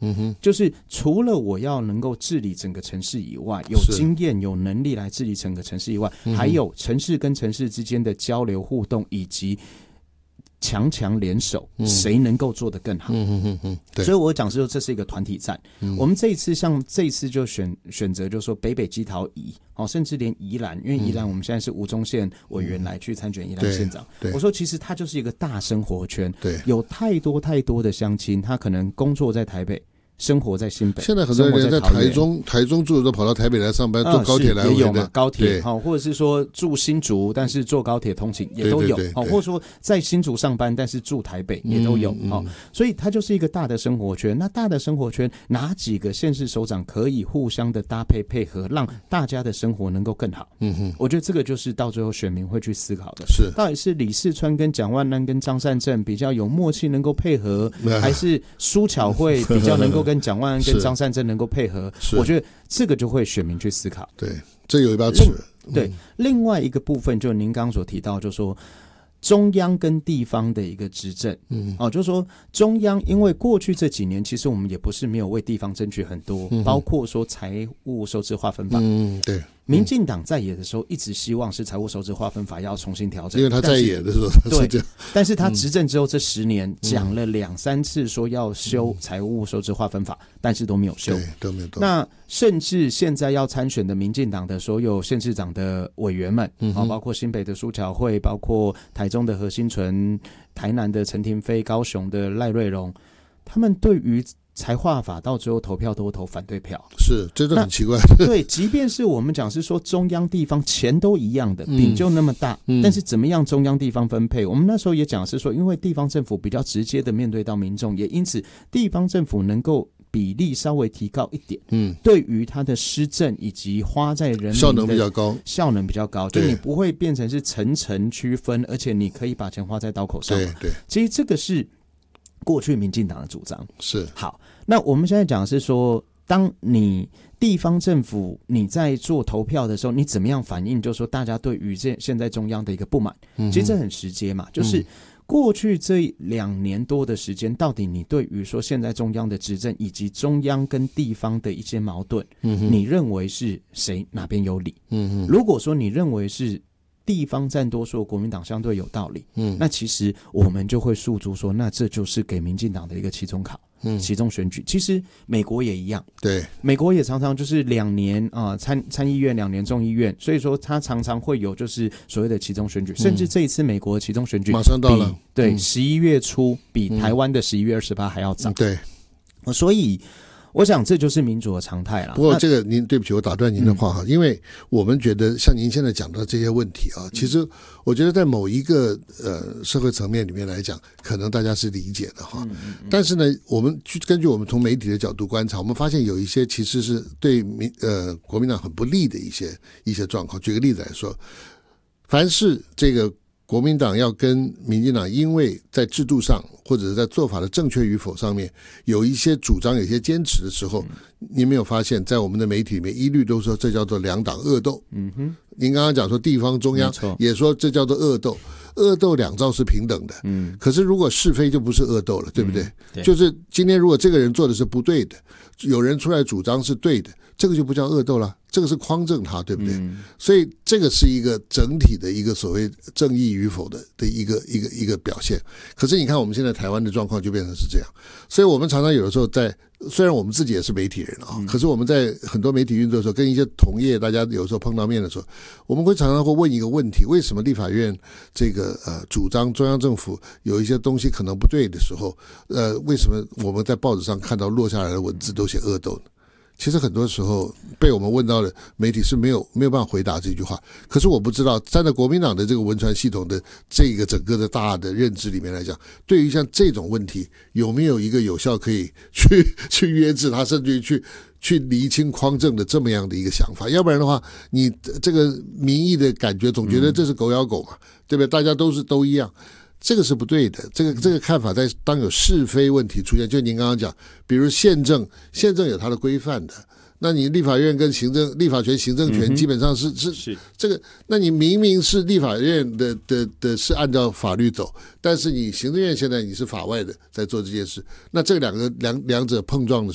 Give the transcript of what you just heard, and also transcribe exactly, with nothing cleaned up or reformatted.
嗯哼， 就是除了我要能够治理整个城市以外，有经验有能力来治理整个城市以外，还有城市跟城市之间的交流互动以及强强联手，谁能够做得更好？ 嗯嗯嗯对。 所以我讲说这是一个团体战。嗯、我们这一次像这一次就选选择，就是说北北基桃宜，哦，甚至连宜兰，因为宜兰我们现在是吴宗宪委员来去参选宜兰县长。我说其实它就是一个大生活圈， 对， 有太多太多的乡亲，他可能工作在台北。生活在新北， 现在很多人在台中，台中住的都跑到台北来上班，坐高铁来回的、 啊、也有嘛，高铁好，或者是说住新竹，但是坐高铁通勤也都有，好，或者说在新竹上班，但是住台北也都有，好、嗯嗯，所以它就是一个大的生活圈。那大的生活圈，哪几个县市首长可以互相的搭配配合，让大家的生活能够更好？嗯哼，我觉得这个就是到最后选民会去思考的， 是到底是李四川跟蒋万安跟张善政比较有默契能够配合，还是苏巧慧比较能够跟蒋万安跟张善政能够配合？我觉得这个就会选民去思考。 对，这有一把尺。 对，另外一个部分就您刚刚所提到，就是说中央跟地方的一个执政，嗯，哦，就是说中央，因为过去这几年，其实我们也不是没有为地方争取很多，嗯、包括说财务收支划分法， 嗯，对。 民进党在野的时候，一直希望是财务收支划分法要重新调整， 因为他在野的时候他是这样。 对，但是他执政之后这十年讲了两三次说要修财务收支划分法，嗯、但是都没有修， 对，都没有动。 那甚至现在要参选的民进党的所有县市长的委员们，嗯、包括新北的苏巧慧，包括台中的何新纯，台南的陈亭妃，高雄的赖瑞荣，他们对于财划法到最后投票都投反对票， 是真的很奇怪。 对，即便是我们讲是说中央地方钱都一样的，饼就那么大，嗯、但是怎么样中央地方分配？我们那时候也讲是说，因为地方政府比较直接的面对到民众，也因此地方政府能够比例稍微提高一点，嗯，对于它的施政以及花在人民的效能比较高， 效能比较高，就你不会变成是层层区分，而且你可以把钱花在刀口上。 对对， 其实这个是过去民进党的主张。 是好，那我们现在讲的是说，当你地方政府你在做投票的时候，你怎么样反映，就是说大家对于这现在中央的一个不满，嗯、其实这很直接嘛，就是过去这两年多的时间，到底你对于说现在中央的执政以及中央跟地方的一些矛盾，嗯、你认为是谁哪边有理？嗯、如果说你认为是地方占多数，国民党相对有道理，嗯，那其实我们就会诉诸说，那这就是给民进党的一个期中考，嗯，期中选举。其实美国也一样， 对， 美国也常常就是两年啊、呃、参参议院两年众议院，所以说他常常会有就是所谓的期中选举，嗯、甚至这一次美国的期中选举马上到了， 对，十一、嗯、月初比台湾的十一月二十八还要早， 嗯、对， 所以。我想这就是民主的常态啦。 不过这个您对不起，我打断您的话哈，嗯、因为我们觉得像您现在讲的这些问题啊，其实我觉得在某一个呃社会层面里面来讲，可能大家是理解的哈。嗯嗯嗯、但是呢，我们根据我们从媒体的角度观察，我们发现有一些其实是对民呃国民党很不利的一些一些状况。举个例子来说，凡是这个国民党要跟民进党因为在制度上或者是在做法的正确与否上面有一些主张有一些坚持的时候，您没有发现在我们的媒体里面一律都说这叫做两党恶斗。嗯哼，您刚刚讲说地方中央也说这叫做恶斗，恶斗两造是平等的。嗯，可是如果是非就不是恶斗了，对不对？嗯、对，就是今天如果这个人做的是不对的，有人出来主张是对的，这个就不叫恶斗了，这个是匡正他，对不对？嗯、所以这个是一个整体的一个所谓正义与否的的一个一个一个表现。可是你看我们现在台湾的状况就变成是这样，所以我们常常有的时候在，虽然我们自己也是媒体人啊，嗯、可是我们在很多媒体运作的时候，跟一些同业大家有时候碰到面的时候，我们会常常会问一个问题：为什么立法院这个呃主张中央政府有一些东西可能不对的时候，呃，为什么我们在报纸上看到落下来的文字都写恶斗呢？其实很多时候被我们问到的媒体是没有没有办法回答这句话。可是我不知道站在国民党的这个文传系统的这个整个的大的认知里面来讲，对于像这种问题有没有一个有效可以去去约制它，甚至于去去厘清匡正的这么样的一个想法？要不然的话，你这个民意的感觉总觉得这是狗咬狗嘛，对不对？大家都是都一样。这个是不对的，这个这个看法在当有是非问题出现，就您刚刚讲，比如宪政，宪政有它的规范的，那你立法院跟行政立法权、行政权基本上是、嗯、是是这个，那你明明是立法院的的的是按照法律走，但是你行政院现在你是法外的在做这件事，那这两个两两者碰撞的